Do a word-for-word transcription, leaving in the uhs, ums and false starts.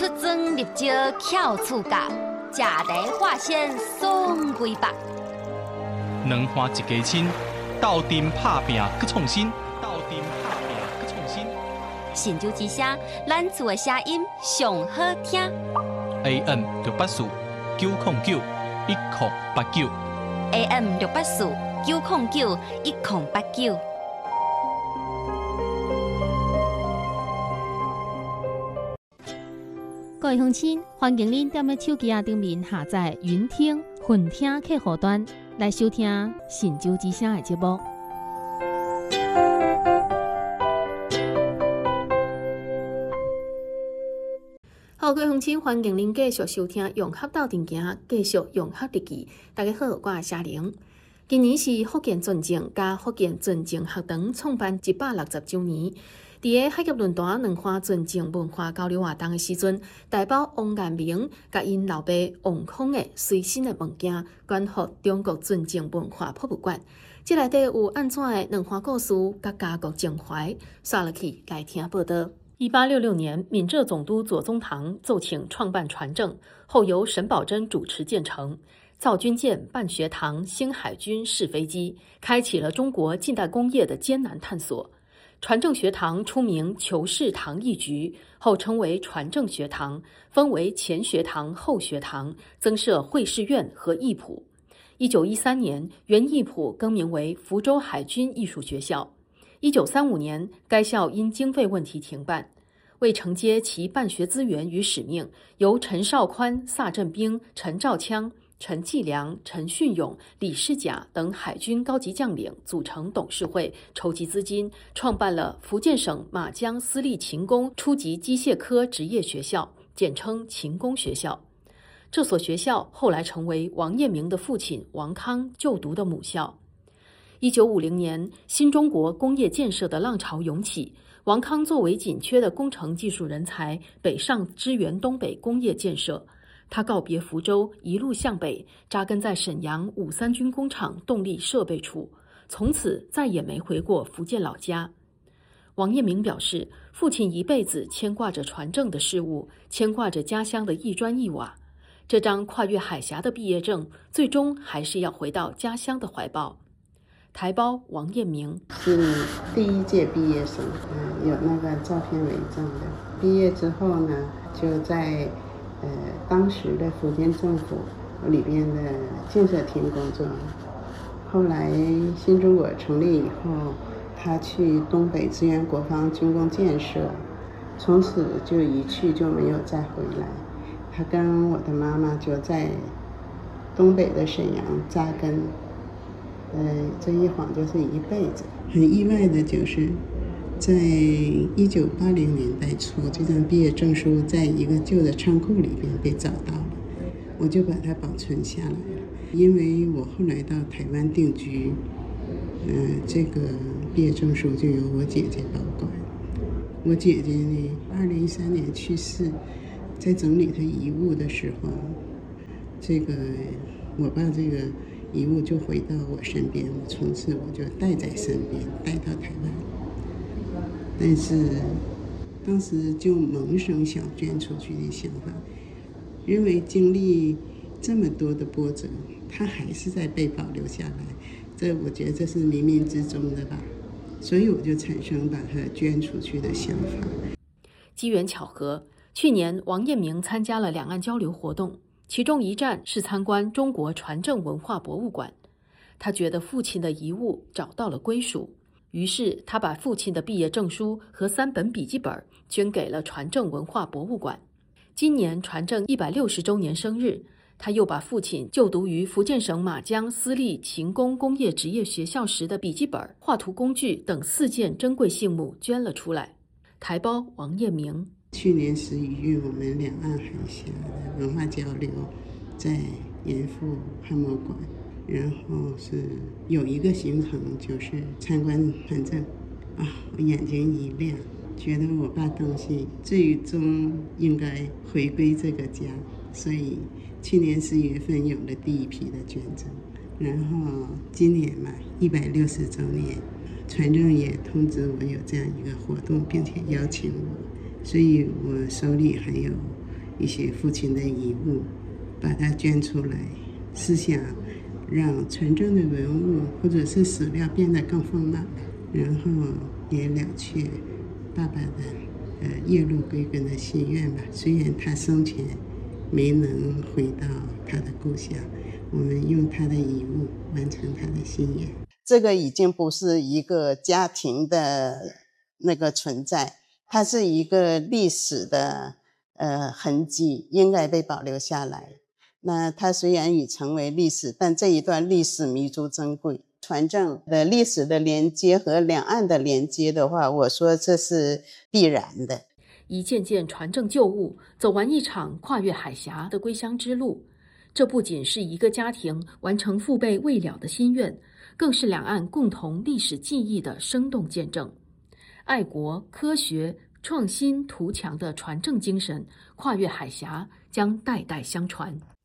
出征入招巧处教，食台化身送归北。 两花一家亲，斗阵拍拼搁创新，斗阵拍拼搁创新。 神州之声，咱厝的声音上好听。 A M 六八四九零九一零八九。 A M 六八四九零九一零八九。 各位乡亲，欢迎您踮咧手机啊顶面下载云听、混听客户端来收听神州之声的节目。好，各位乡亲，欢迎您继续收听《融合斗阵行》，继续融合日记。大家好，我是夏玲。今年是福建纯正加福建纯正学堂创办一百六十周年。伫个海峡论坛两岸纯正文化交流活动的时阵，大宝王彦明甲因老爸王康的随身的物件捐予中国纯正文化博物馆。这内底有安怎的两岸故事甲家国情怀，刷落去来听报道。一八六六年，闽浙总督左宗棠奏请创办船政，后由沈葆桢主持建成。造军舰、办学堂、兴海军、试飞机，开启了中国近代工业的艰难探索。船政学堂初名求是堂艺局，后称为船政学堂，分为前学堂、后学堂，增设会试院和艺圃。一九一三年，原艺圃更名为福州海军艺术学校。一九三五年，该校因经费问题停办。为承接其办学资源与使命，由陈绍宽、萨振兵、陈兆锵、陈继良、陈训勇、李世甲等海军高级将领组成董事会，筹集资金，创办了福建省马江私立勤工初级机械科职业学校，简称勤工学校。这所学校后来成为王彦明的父亲王康就读的母校。一九五零年，新中国工业建设的浪潮涌起，王康作为紧缺的工程技术人才，北上支援东北工业建设。他告别福州，一路向北，扎根在沈阳五三军工厂动力设备处，从此再也没回过福建老家。王彦明表示，父亲一辈子牵挂着船政的事务，牵挂着家乡的一砖一瓦。这张跨越海峡的毕业证，最终还是要回到家乡的怀抱。台胞王彦明是第一届毕业生，嗯，有那个照片为证的。毕业之后呢，就在呃，当时的福建政府里边的建设厅工作。后来新中国成立以后，他去东北支援国防军工建设，从此就一去就没有再回来。他跟我的妈妈就在东北的沈阳扎根，呃，这一晃就是一辈子。很意外的就是，在一九八零年代初，这张毕业证书在一个旧的仓库里边被找到了，我就把它保存下来了。因为我后来到台湾定居，呃，这个毕业证书就由我姐姐保管。我姐姐呢，二零一三年去世，在整理她遗物的时候，这个我把这个遗物就回到我身边，我从此我就带在身边，带到台湾。但是当时就萌生想捐出去的想法，认为经历这么多的波折，它还是在被保留下来，这我觉得这是冥冥之中的吧，所以我就产生把它捐出去的想法。 机缘巧合，去年王彦明参加了两岸交流活动，其中一站是参观中国船政文化博物馆。他觉得父亲的遗物找到了归属，于是他把父亲的毕业证书和三本笔记本捐给了船政文化博物馆。今年船政一百六十周年生日，他又把父亲就读于福建省马江私立勤工工业职业学校时的笔记本、画图工具等四件珍贵信物捐了出来。台胞王彦明， 去年十一月，我们两岸海峡的文化交流在盐阜汉墨馆，然后是有一个行程就是参观船政啊，我眼睛一亮，觉得我把东西最终应该回归这个家，所以去年十月份有了第一批的捐赠，然后今年嘛一百六十周年，船政也通知我有这样一个活动，并且邀请我，所以我手里还有一些父亲的遗物，把它捐出来，是想让传承的文物或者是史料变得更丰满，然后也了却爸爸的呃叶落归根的心愿吧。虽然他生前没能回到他的故乡，我们用他的遗物完成他的心愿。这个已经不是一个家庭的那个存在，它是一个历史的呃痕迹，应该被保留下来。那它虽然已成为历史，但这一段历史弥足珍贵。传承的历史的连接和两岸的连接的话，我说这是必然的。 一件件传承旧物，走完一场跨越海峡的归乡之路。这不仅是一个家庭完成父辈未了的心愿，更是两岸共同历史记忆的生动见证。爱国、科学、创新、图强的传承精神，跨越海峡，将代代相传。